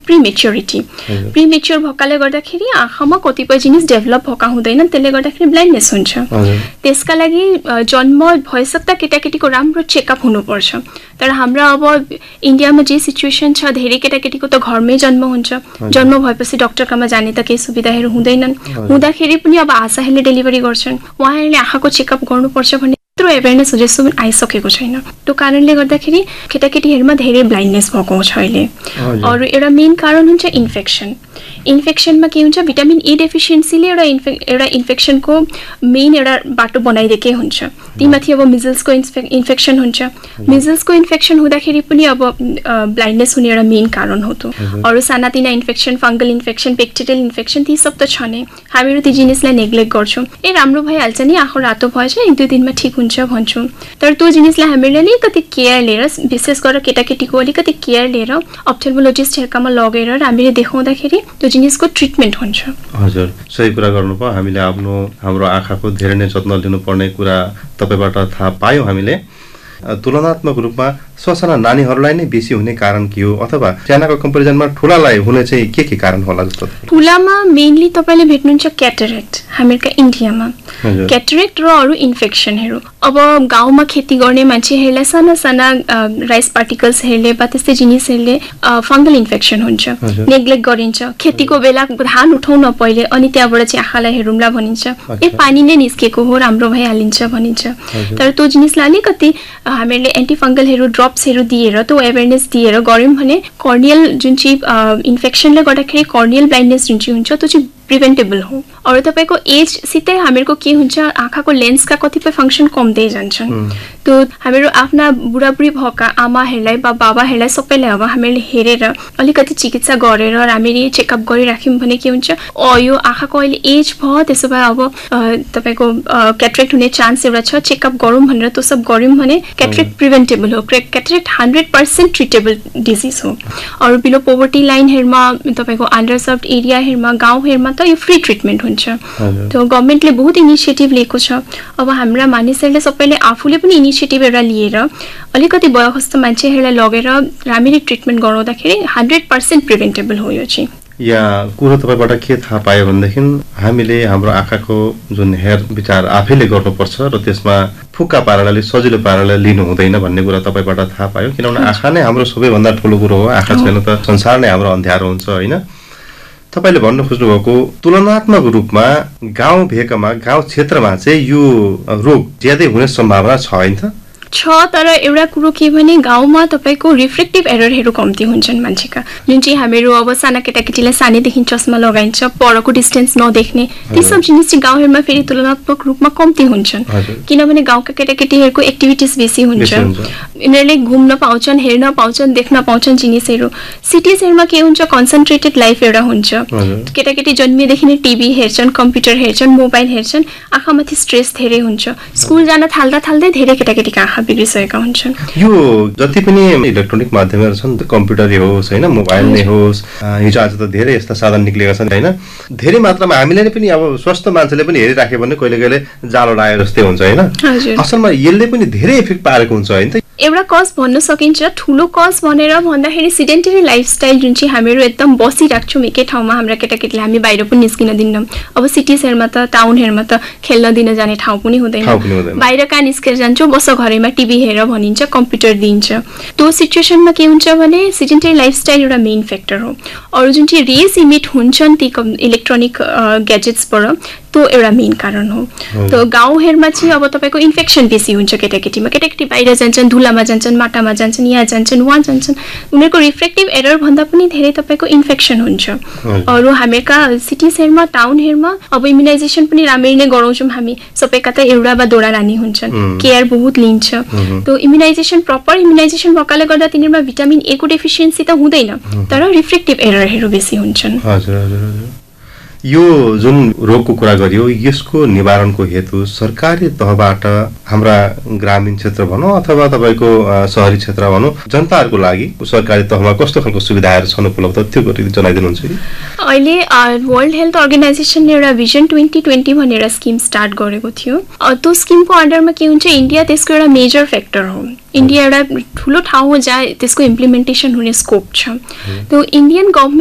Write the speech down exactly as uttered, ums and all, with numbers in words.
प्रिमेच्योरिटी premature भएकाले गर्दाखेरि आँखामा कतिपय जिनिस डेभलप भएका हुँदैन, त्यसले गर्दाखेरि ब्लाइन्डनेस हुन्छ। त्यसका लागि जन्म भइसक्दा केटाकेटीको राम्रो चेकअप हुनुपर्छ। तर हाम्रो अब इन्डियामा जे सिचुएसन छ, धेरै केटाकेटीको त घरमै जन्म हुन्छ, जन्म भएपछि डक्टरकामा जाने त केही सुविधाहरू हुँदैनन्, हुँदाखेरि पनि अब आशाहरूले डेलिभरी गर्छन्, उहाँहरूले आँखाको चेकअप गर्नुपर्छ भन्ने त्यत्रो एवेरनेस जस्तो पनि आइसकेको छैन। त्यो कारणले गर्दाखेरि केटाकेटीहरूमा धेरै ब्लाइन्डनेस भएको छ अहिले। अरू एउटा मेन कारण हुन्छ इन्फेक्सन। इन्फेक्सनमा के हुन्छ, भिटामिन ई डेफिसियन्सीले एउटा इन्फे एउटा इन्फेक्सनको मेन एउटा बाटो बनाइदिएकै हुन्छ। तीमाथि अब मिजल्सको इन्फेक्सन हुन्छ, मिजल्सको इन्फेक्सन हुँदाखेरि पनि अब ब्लाइन्डनेस हुने एउटा मेन कारण हो। त अरू सानातिना infection, fungal infection, bacterial infection ती सब त छ नै, हामीहरू ती जिनिसलाई नेग्लेक्ट गर्छौँ। ए राम्रो भइहाल्छ नि, आँखा रातो भएछ, एक दुई दिनमा ठिक हुन्छ भन्छौँ। तर त्यो जिनिसलाई हामीले अलिकति केयर लिएर, विशेष गरेर केटाकेटीको अलिकति केयर लिएर अप्थेल्मोलोजिस्टहरूकामा लगेर हामीले देखाउँदाखेरि त्यो जिनिसको ट्रिटमेन्ट हुन्छ। हजुर, सही कुरा गर्नुभयो। हामीले आफ्नो हाम्रो आँखाको धेरै नै जत्न लिनुपर्ने कुरा तपाईँबाट थाहा पायौँ हामीले। तुलनात्मक रूपमा ससाना नानीहरूलाई नै बेसी हुने कारण के हो, अथवा सानाको कम्पेरिजनमा ठुलालाई हुने चाहिँ के के कारण होला जस्तो? ठुलामा मेनली तपाईँले भेट्नुहुन्छ क्याटरेक्ट, हामीहरूका इन्डियामा क्याटरेक्ट र अरू इन्फेक्सनहरू। अब गाउँमा खेती गर्ने मान्छेहरूलाई साना साना राइस पार्टिकल्सहरूले वा त्यस्तै जिनिसहरूले फङ्गल इन्फेक्सन हुन्छ, नेग्लेक्ट गरिन्छ। खेतीको बेला धान उठाउन पहिले, अनि त्यहाँबाट चाहिँ आँखालाई हेरौँला भनिन्छ, ए पानी नै निस्केको हो, राम्रो भइहालिन्छ भनिन्छ। तर त्यो जिनिसलाई अलिकति हामीले एन्टिफङ्गलहरू ड्रप्सहरू दिएर, त्यो एवेरनेस दिएर गऱ्यौँ भने कर्नियल जुन चाहिँ इन्फेक्सनले गर्दाखेरि कर्नियल ब्लाइन्डनेस जुन चाहिँ हुन्छ त्यो चाहिँ प्रिभेन्टेबल हो। अरू तपाईँको एजसितै हामीहरूको के हुन्छ, आँखाको लेन्सका कतिपय फङ्सन कम्दै जान्छन्। त्यो हामीहरू आफ्ना बुढाबुढी भएका आमाहरूलाई वा बाबाहरूलाई सबैलाई अब हामीले हेरेर अलिकति चिकित्सा गरेर राम्ररी चेकअप गरिराख्यौँ भने के हुन्छ, अ यो आँखाको अहिले एज भयो, त्यसो भए अब तपाईँको क्याटरेक्ट हुने चान्स एउटा छ, चेकअप गरौँ भनेर त्यो सब गऱ्यौँ भने क्याटरेक्ट प्रिभेन्टेबल हो। Cataract hundred percent treatable disease हो। अरू बिलो पोभर्टी लाइनहरूमा, तपाईँको अन्डरसर्भड एरियाहरूमा, गाउँहरूमा त यो फ्री ट्रिटमेन्ट हुन्छ। त्यो गभर्मेन्टले बहुत इनिसिएटिभ लिएको छ। अब हाम्रा मानिसहरूले सबैले आफूले पनि इनिसिएटिभ एउटा लिएर अलिकति वयस्क मान्छेहरूलाई लगेर राम्ररी ट्रिटमेन्ट गराउँदाखेरि हन्ड्रेड पर्सेन्ट प्रिभेन्टेबल हो यो चाहिँ। यहाँ कुरो तपाईँबाट के थाहा पायो भनेदेखि हामीले हाम्रो आँखाको जुन हेर विचार आफैले गर्नुपर्छ र त्यसमा फुक्का पाराले सजिलो पाराले लिनु हुँदैन भन्ने कुरा तपाईँबाट थाहा पायो। किनभने आँखा नै हाम्रो सबैभन्दा ठुलो कुरो हो, आँखा छैन त संसार नै हाम्रो अँध्यारो हुन्छ होइन। तपाईँले भन्नु खोज्नुभएको तुलनात्मक रूपमा गाउँ भेकमा, गाउँ क्षेत्रमा चाहिँ यो रोग ज्यादै हुने सम्भावना छ होइन त? छ, तर एउटा कुरो के भने गाउँमा तपाईँको रिफ्रेक्टिभ एररहरू कम्ती हुन्छन् मान्छेका, जुन चाहिँ हामीहरू अब साना केटाकेटीलाई सानैदेखि चस्मा लगाइन्छ, परको डिस्टेन्स नदेख्ने, ती सब जिनिस चाहिँ गाउँहरूमा फेरि तुलनात्मक रूपमा कम्ती हुन्छन्। किनभने गाउँका केटाकेटीहरूको एक्टिभिटिज बेसी हुन्छ, यिनीहरूले घुम्न पाउँछन्, हेर्न पाउँछन्, देख्न पाउँछन् जिनिसहरू। सिटिजहरूमा के हुन्छ, कन्सन्ट्रेटेड लाइफ एउटा हुन्छ, केटाकेटी जन्मिएदेखि नै टिभी हेर्छन्, कम्प्युटर हेर्छन्, मोबाइल हेर्छन्, आँखामाथि स्ट्रेस धेरै हुन्छ। स्कुल जान थाल्दा थाल्दै धेरै केटाकेटीका आँखा बिग्रिसकेका हुन्छन्। यो जति पनि इलेक्ट्रोनिक माध्यमहरू छन्, कम्प्युटरै होस् होइन, मोबाइल नै होस्, हिजो आज त धेरै यस्ता साधन निक्लेका छन् होइन, धेरै मात्रामा हामीले पनि अब स्वस्थ मान्छेले पनि हेरिराख्यो भने कहिले कहिले जालो लाए जस्तै हुन्छ होइन। असलमा यसले पनि धेरै इफेक्ट पारेको हुन्छ होइन। एउटा कज भन्न सकिन्छ, ठुलो कज भनेर भन्दाखेरि सिडेन्टरी लाइफस्टाइल जुन चाहिँ हामीहरू एकदम बसिराख्छौँ एकै ठाउँमा, हाम्रा केटाकेटीलाई हामी बाहिर पनि निस्किन दिन्नौँ। अब सिटिजहरूमा त, टाउनहरूमा त खेल्न दिन जाने ठाउँ पनि हुँदैन, बाहिर कहाँ निस्केर जान्छौँ, बस घरैमा टिभी हेर भनिन्छ, कम्प्युटर दिन्छ। त्यो सिचुएसनमा के हुन्छ भने सिडेन्टरी लाइफस्टाइल एउटा मेन फ्याक्टर हो। अरू जुन चाहिँ रेस इमिट हुन्छन् ती इलेक्ट्रोनिक ग्याजेट्सबाट, त्यो एउटा मेन कारण हो। त्यो गाउँहरूमा चाहिँ अब तपाईँको इन्फेक्सन बेसी हुन्छ केटाकेटीमा, केटाकेटी बाहिर जान्छन्, धुलामा जान्छन्, माटामा जान्छन्, यहाँ जान्छन्, वहाँ जान्छन्, उनीहरूको रिफ्लेक्टिभ एरर भन्दा पनि धेरै तपाईँको इन्फेक्सन हुन्छ। अरू हामीहरूका सिटिजहरूमा, टाउनहरूमा अब इम्युनाइजेसन पनि राम्ररी नै गराउँछौँ हामी, सबैका त एउटा वा दोडा नानी हुन्छन्, केयर बहुत लिन्छ। त्यो इम्युनाइजेसन प्रपर इम्युनाइजेसन भएकाले गर्दा तिनीहरूमा भिटामिन ए को डेफिसियन्सी त हुँदैन, तर रिफ्लेक्टिभ एररहरू बेसी हुन्छन्। यो जुन रोगको कुरा गरियो यसको निवारणको हेतु सरकारी तहबाट हाम्रा ग्रामीण क्षेत्र भनौँ अथवा तपाईँको शहरी क्षेत्र भनौँ जनताहरूको लागि सरकारी तहमा कस्तो खालको सुविधाहरू छन् उपलब्ध त्यो जनाइदिनुहुन्छ कि? अहिले वर्ल्ड हेल्थ अर्गनाइजेसनले एउटा भिजन ट्वेन्टी ट्वेन्टी भनेर स्किम स्टार्ट गरेको थियो। त्यो स्किमको अन्डरमा के हुन्छ, इन्डिया त्यसको एउटा मेजर फ्याक्टर हो। इन्डिया एउटा ठुलो ठाउँ हो जहाँ त्यसको इम्प्लिमेन्टेसन हुने स्कोप छ। त्यो इन्डियन गभर्मेन्ट